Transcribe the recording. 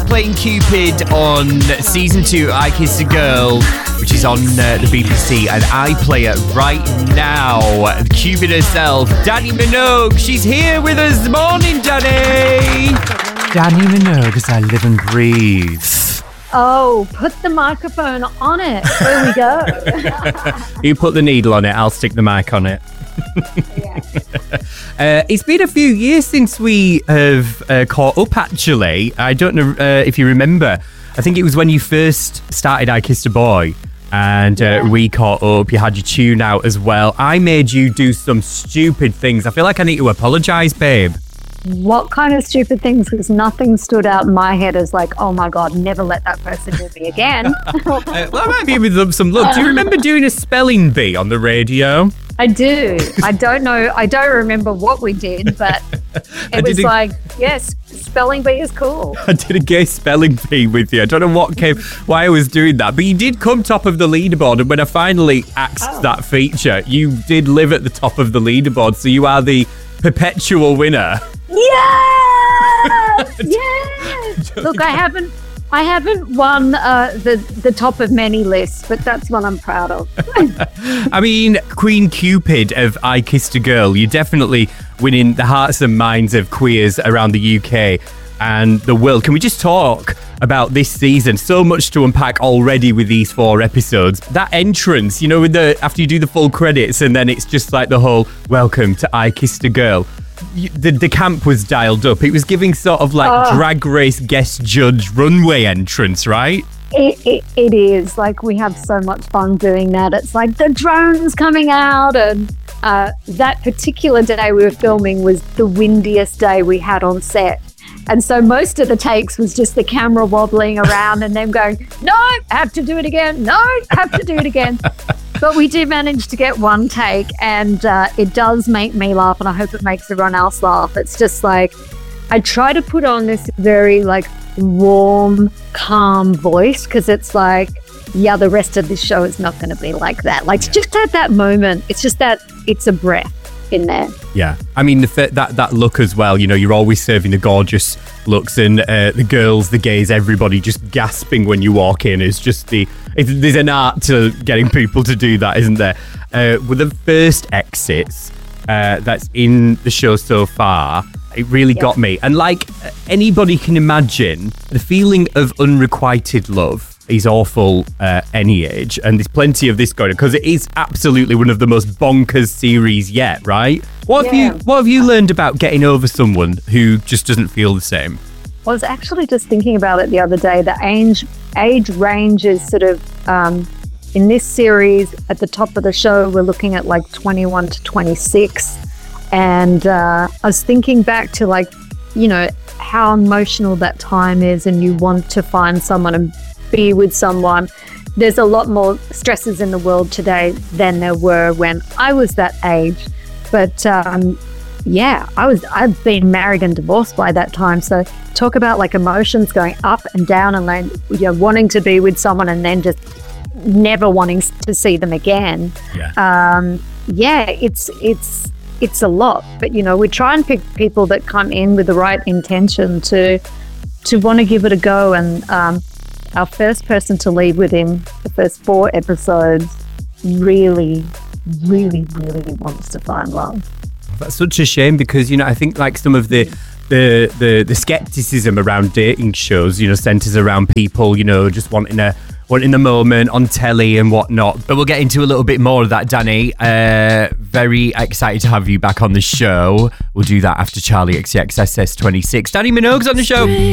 playing Cupid on season 2, I Kissed a Girl, which is on the BBC, and I play it right now. Cupid herself, Dannii Minogue. She's here with us. Morning, Dannii. Dannii Minogue, as I live and breathe. Oh, put the microphone on it. There we go. You put the needle on it, I'll stick the mic on it. It's been a few years since we have caught up, actually. I don't know if you remember. I think it was when you first started I Kissed a Boy, and we caught up. You had your tune out as well. I made you do some stupid things. I feel like I need to apologise, babe. What kind of stupid things? Because nothing stood out in my head as like, oh my God, never let that person do me again. Well, I might be with some luck. Do you remember doing a spelling bee on the radio? I do. I don't know. I don't remember what we did, but it was like, yes, spelling bee is cool. I did a gay spelling bee with you. I don't know why I was doing that, but you did come top of the leaderboard. And when I finally axed that feature, you did live at the top of the leaderboard. So you are the perpetual winner. Yes! Yes! Look, I haven't won the top of many lists, but that's what I'm proud of. I mean, Queen Cupid of I Kissed a Girl, you're definitely winning the hearts and minds of queers around the UK and the world. Can we just talk about this season? So much to unpack already with these 4 episodes. That entrance, you know, with after you do the full credits and then it's just like the whole welcome to I Kissed a Girl. The camp was dialed up. It was giving sort of like drag race guest judge runway entrance, right? It is. Like, we have so much fun doing that. It's like the drones coming out, and that particular day we were filming was the windiest day we had on set. And so most of the takes was just the camera wobbling around and them going, no, I have to do it again. No, I have to do it again. But we did manage to get one take, and it does make me laugh, and I hope it makes everyone else laugh. It's just like, I try to put on this very like warm, calm voice, because it's like, yeah, the rest of this show is not going to be like that. Like, just at that moment, it's just that it's a breath in there. Yeah, I mean, that look as well, you know, you're always serving the gorgeous looks, and the girls, the gays, everybody just gasping when you walk in. It's just there's an art to getting people to do that, isn't there? With the first exits that's in the show so far, it really got me. And like anybody can imagine, the feeling of unrequited love is awful any age, and there's plenty of this going on because it is absolutely one of the most bonkers series yet, right? What have you learned about getting over someone who just doesn't feel the same? I was actually just thinking about it the other day. The age range is sort of in this series at the top of the show, we're looking at like 21 to 26, and I was thinking back to, like, you know, how emotional that time is, and you want to find someone and be with someone. There's a lot more stresses in the world today than there were when I was that age. But I've been married and divorced by that time. So talk about like emotions going up and down, and like, you know, wanting to be with someone and then just never wanting to see them again. It's a lot. But, you know, we try and pick people that come in with the right intention to want to give it a go. And our first person to leave with him, the first 4 episodes, really, really, really wants to find love. That's such a shame, because, you know, I think like some of the skepticism around dating shows, you know, centers around people, you know, just wanting the moment on telly and whatnot. But we'll get into a little bit more of that, Dannii. Very excited to have you back on the show. We'll do that after Charlie XCX SS 26. Dannii Minogue's on the show.